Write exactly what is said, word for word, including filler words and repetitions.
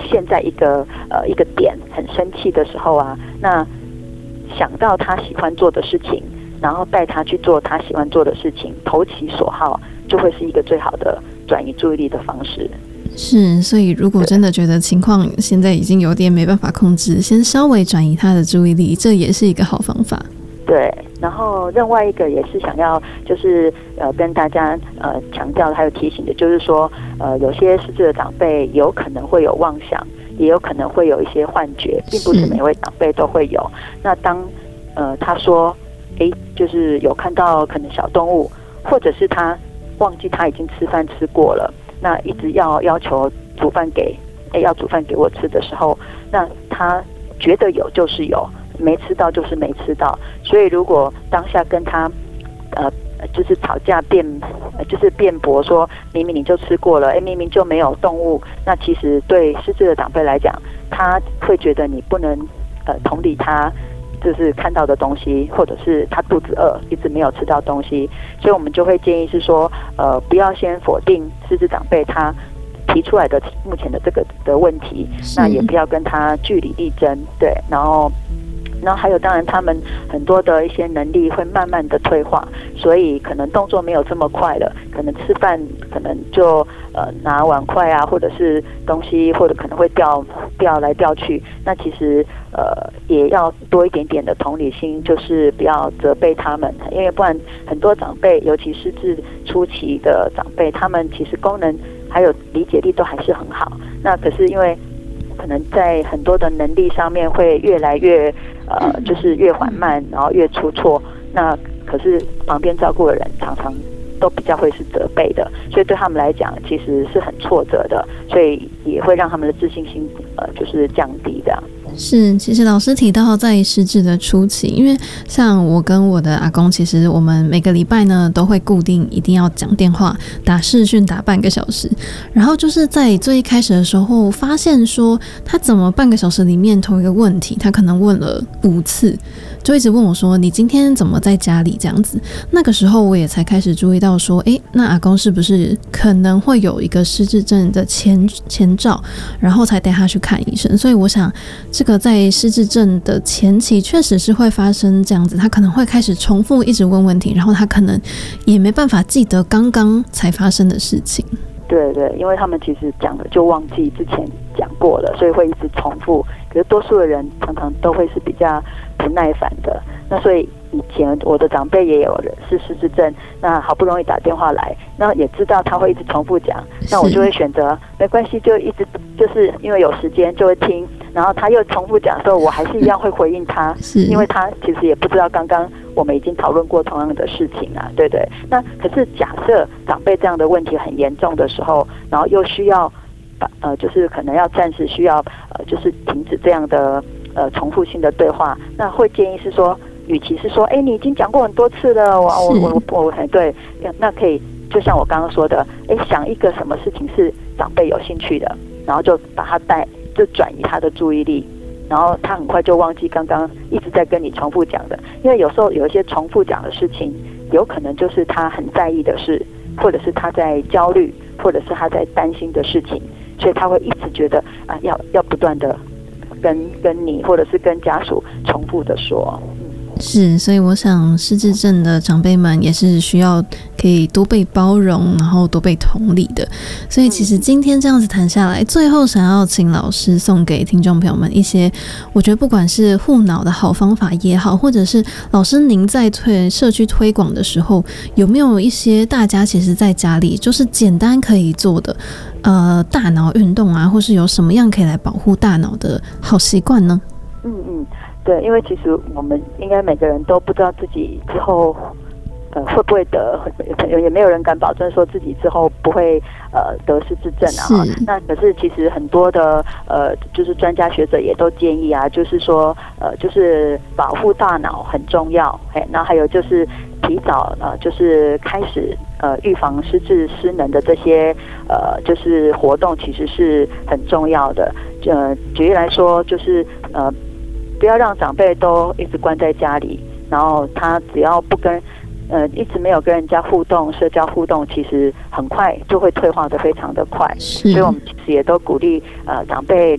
现在一个呃一个点很生气的时候啊，那想到他喜欢做的事情，然后带他去做他喜欢做的事情，投其所好，就会是一个最好的转移注意力的方式。 是，所以如果真的觉得情况现在已经有点没办法控制，先稍微转移他的注意力，这也是一个好方法。 对，然后另外一个也是想要就是呃跟大家呃强调还有提醒的，就是说呃有些失智的长辈有可能会有妄想，也有可能会有一些幻觉，并不是每位长辈都会有。那当呃他说诶就是有看到可能小动物，或者是他忘记他已经吃饭吃过了，那一直要要求煮饭给诶要煮饭给我吃的时候，那他觉得有就是有，没吃到就是没吃到。所以如果当下跟他呃就是吵架辩就是辩驳说明明你就吃过了，哎明明就没有动物，那其实对失智的长辈来讲，他会觉得你不能呃同理他就是看到的东西，或者是他肚子饿一直没有吃到东西。所以我们就会建议是说呃不要先否定失智长辈他提出来的目前的这个的问题，那也不要跟他据理力争。对，然后然后还有当然他们很多的一些能力会慢慢的退化，所以可能动作没有这么快了，可能吃饭可能就呃拿碗筷啊，或者是东西，或者可能会掉掉来掉去。那其实呃也要多一点点的同理心，就是不要责备他们，因为不然很多长辈，尤其失智初期的长辈，他们其实功能还有理解力都还是很好，那可是因为可能在很多的能力上面会越来越呃，就是越缓慢，然后越出错。那可是旁边照顾的人常常都比较会是责备的，所以对他们来讲其实是很挫折的，所以也会让他们的自信心呃就是降低的。 是，其实老师提到在失智的初期，因为像我跟我的阿公，其实我们每个礼拜呢都会固定一定要讲电话，打视讯打半个小时，然后就是在最一开始的时候发现说他怎么半个小时里面同一个问题他可能问了五次，就一直问我说你今天怎么在家里这样子。那个时候我也才开始注意到说诶，那阿公是不是可能会有一个失智症的前前兆，然后才带他去看医生。所以我想这个在失智症的前期确实是会发生这样子，他可能会开始重复一直问问题，然后他可能也没办法记得刚刚才发生的事情。 对对，因为他们其实讲了就忘记之前讲过了，所以会一直重复。可是多数的人常常都会是比较不耐烦的，那所以以前我的长辈也有人是失智症，那好不容易打电话来，那也知道他会一直重复讲，那我就会选择没关系，就一直就是因为有时间就会听，然后他又重复讲的时候，我还是一样会回应他，因为他其实也不知道刚刚我们已经讨论过同样的事情啊，对不对？那可是假设长辈这样的问题很严重的时候，然后又需要呃，就是可能要暂时需要呃，就是停止这样的呃重复性的对话，那会建议是说，与其是说，哎，你已经讲过很多次了，我我我我很对，那可以就像我刚刚说的，哎，想一个什么事情是长辈有兴趣的，然后就把他带，就转移他的注意力，然后他很快就忘记刚刚一直在跟你重复讲的，因为有时候有一些重复讲的事情，有可能就是他很在意的事，或者是他在焦虑，或者是他在担心的事情。所以他会一直觉得啊，要要不断的跟跟你或者是跟家属重复的说。 是，所以我想失智症的长辈们也是需要可以多被包容，然后多被同理的。所以其实今天这样子谈下来，最后想要请老师送给听众朋友们一些，我觉得不管是护脑的好方法也好，或者是老师您在推社区推广的时候，有没有一些大家其实在家里就是简单可以做的呃大脑运动啊，或是有什么样可以来保护大脑的好习惯呢？ 嗯嗯。对，因为其实我们应该每个人都不知道自己之后呃会不会得，也没有人敢保证说自己之后不会呃得失智症啊。那可是其实很多的呃就是专家学者也都建议啊，就是说呃就是保护大脑很重要，嘿，然后还有就是提早呃就是开始呃预防失智失能的这些呃就是活动其实是很重要的。呃举例来说，就是呃不要让长辈都一直关在家里，然后他只要不跟呃一直没有跟人家互动，社交互动，其实很快就会退化的非常的快。所以我们其实也都鼓励呃长辈